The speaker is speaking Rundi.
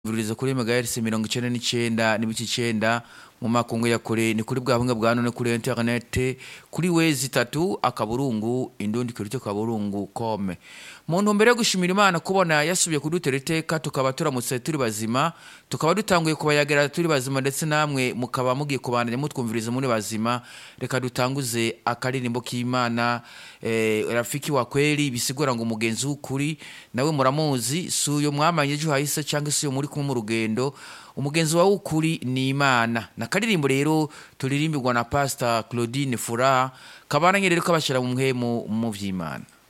Vuriza kuri megahertz 99 n'ibice 9 mu makungu ya kure ni kuri bwa bunga bwa none kuri internet kuri wezi 3 akaburungu indundi kuri cyo kaburungu kome muntu mbere yo gushimira Imana kubona yasubiye kudutereteka tukaba turamutse turi bazima tukaba dutanguye kubayagera turi bazima ndetse namwe mukaba mugiye kubandanya mutwumviriza muri bazima reka dutanguze akaririmbo k'Imana rafiki wa kweli bisigura ngo umugenzi w'ukuri nawe muramuzi suyo mwamanye ejo hahise cyangwa se muri kumwe mu rugendo umugenzi wa ukuri ni Imana na karirimbo rero turirimbirwa na Pastor Claudine Fura kabana rero kabashira mu muhemu mu vy'Imana.